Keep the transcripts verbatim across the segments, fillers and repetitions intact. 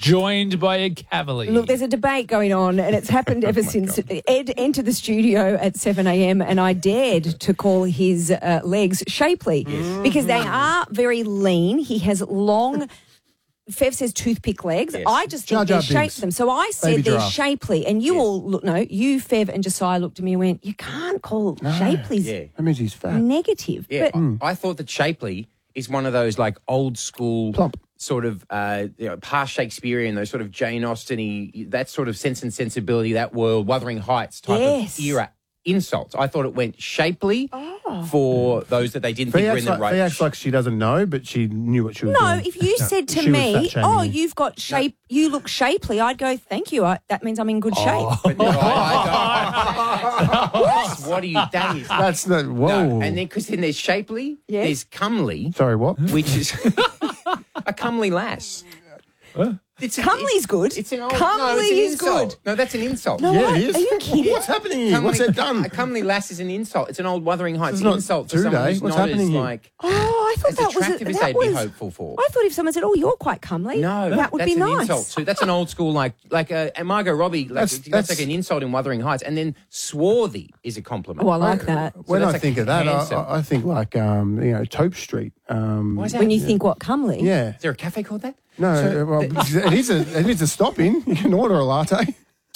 joined by a cavalier. Look, there's a debate going on, and it's happened ever Oh since Ed entered the studio at seven a.m. and I dared to call his uh, legs shapely Yes. because they are very lean. He has long... Fev says toothpick legs. Yes. I just Jar think Jar they shape Binks. them. So I said Baby they're giraffe. shapely. And you Yes. all look, no, you, Fev, and Josiah looked at me and went, you can't call shapely's Yeah. That means he's fat. negative. Yeah, But I, I thought that shapely is one of those like old school Plump. sort of uh, you know, past Shakespearean, those sort of Jane Austen-y, that sort of Sense and Sensibility, that world, Wuthering Heights type Yes. of era insults. I thought it went shapely for those that they didn't Fee think were acts, in the like, right. Fee acts like she doesn't know, but she knew what she was no, doing. if you said to She was me, fat-shaming oh, you. you've got shape, you look shapely, I'd go, thank you. I, that means I'm in good shape. But no, I, I don't. What? What are you? That is. That's the whoa. No. And then because then there's shapely, Yes. there's comely, Sorry, what? which is a comely lass. It's a- Comely's good. It's an old, Comely no, it's an is insult. good. No, that's an insult. No, Yeah, what? it is. Are you kidding? What's happening here? What's that done? A comely lass is an insult. It's an old Wuthering Heights This is not insult for someone today. who's What's not happening as here? like Oh, I thought as that was a, attractive as that they'd was, be hopeful for. I thought if someone said, "Oh, you're quite comely," No, that would that's be an nice. insult too. That's an old school like like uh, and Margot Robbie. Like, That's- that's, that's- like an insult in Wuthering Heights, and then swarthy is a compliment. Oh, I like that. When that's I like think of that, handsome. I, I think like um, you know, Tope Street. Um, Why is that? When you think what comely, yeah. Is there a cafe called that? No, uh, well, it is a it is a stop in. You can order a latte.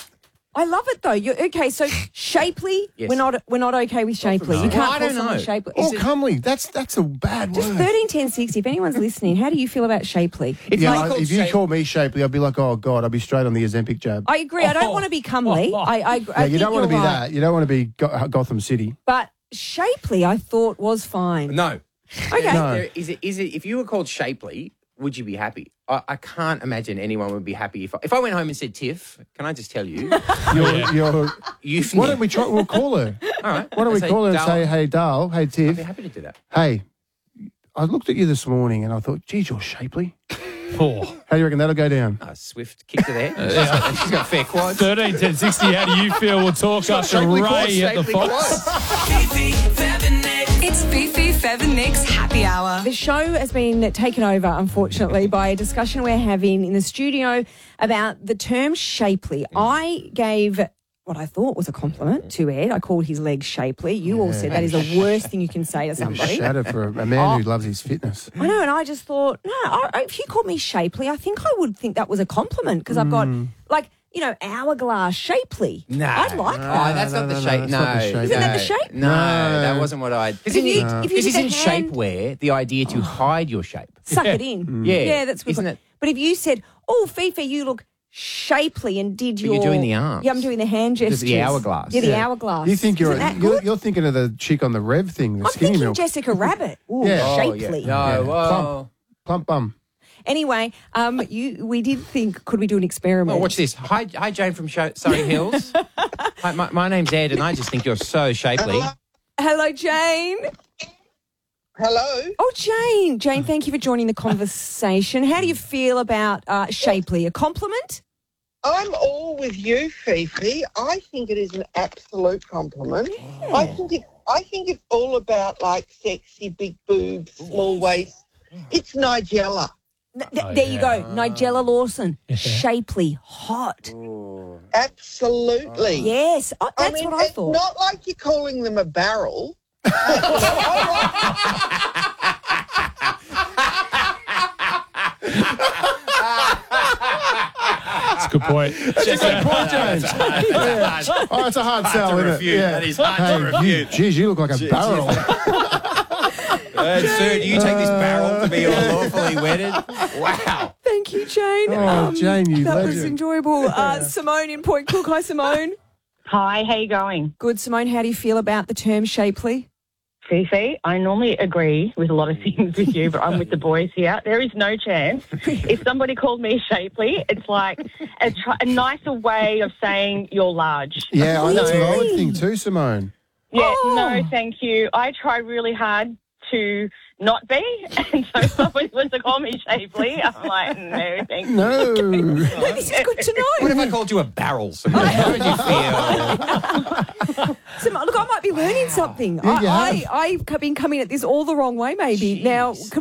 I love it though. You're, okay, so shapely, Yes. we're not we're not okay with shapely. You Well, can't I call don't someone know. shapely. Or it- comely. That's that's a bad Just word. thirteen ten sixty. If anyone's listening, how do you feel about shapely? If Yeah, you I- called if you shape- call me shapely, I'd be like, oh god, I'd be straight on the Ozempic jab. I agree. I don't Oh. want to be comely. I, I, I yeah, think you don't want to be you're right. that. You don't want to be Go- Gotham City. But shapely, I thought was fine. No. Okay. No. There- Is it? Is it? If you were called shapely, would you be happy? I, I can't imagine anyone would be happy if I, if I went home and said, "Tiff, can I just tell you, You're, you're, you've." why don't we try? We'll call her. All right. Why don't we Say, call her and "Dal, say, hey, Dal, hey, I'd Tiff, be happy to do that. hey, I looked at you this morning and I thought, geez, you're shapely. Oh. How do you reckon that'll go down? A swift kick to the head. She's got- she's got fair quads. thirteen ten sixty, how do you feel? We'll talk after Shapely quads, Ray at the shapely Fox. quads. It's Fifi, Fev and Nick's Happy Hour. The show has been taken over, unfortunately, by a discussion we're having in the studio about the term shapely. I gave what I thought was a compliment to Ed. I called his legs shapely. You all said that is the worst thing you can say to It was somebody. shattered for a, a man who loves his fitness. I know, and I just thought, no, I, I- if you called me shapely, I think I would think that was a compliment because I've got, like, you know, hourglass shapely. No. I'd like No, that. that's no, not the no, no, shape. that's No. not the shape. Isn't that the shape? No, No. that wasn't what I. Because If you- if you this did isn't the hand- shapewear. The idea to hide your shape. Suck it in. Yeah. Yeah, that's good. Isn't it? But if you said, oh, Fifi, you look shapely and did But your... you're doing the arms. Yeah, I'm doing the hand Just gestures. the hourglass. Yeah, the Yeah. hourglass. You think you're, Isn't that you're good? you're thinking of the chick on the Rev thing, the I'm skinny thinking milk. Jessica Rabbit. Ooh, Yeah. Oh, shapely. yeah. No, Yeah. well. Plump bum. Anyway, um, you we did think, could we do an experiment? Oh, watch this. Hi, hi, Jane from Sho- Surrey Hills. Hi, my, my name's Ed, and I just think you're so shapely. Hello, Jane. Hello. Oh, Jane. Jane, thank you for joining the conversation. How do you feel about uh, shapely? A compliment? I'm all with you, Fifi. I think it is an absolute compliment. I think it. I think it's all about like sexy, big boobs, small waist. It's Nigella. Th- th- Oh, there you yeah. go. Nigella Lawson. Shapely. Hot. Absolutely. Yes. Oh, that's I mean, what I it's thought. not like you're calling them a barrel. That's a good point. That's a good point, James. Yeah. Oh, it's a hard Hard sell, to isn't refute. it? Yeah. That is hard to hey, you, refute. geez, you look like a barrel. Uh, sir, do you take this barrel to be lawfully wedded? Wow. Thank you, Jane. Um, Oh, Jane, you That was legend. enjoyable. Uh, Simone in Point Cook. Hi, Simone. Hi, how you going? Good, Simone. How do you feel about the term shapely? Fifi, I normally agree with a lot of things with you, but I'm with the boys here. There is no chance. If somebody called me shapely, it's like a, tr- a nicer way of saying you're large. Yeah, I- that's what I would Really? think too, Simone. Yeah, Oh. no, thank you. I try really hard to not be, and so if somebody was to call me shapely, I'm like, no, thank you. No. This is good to What know. if I called you a barrel, Simone? How would you feel? Simone, look, I might be learning something. Yeah, you I, have. I, I've been coming at this all the wrong way, maybe. Now,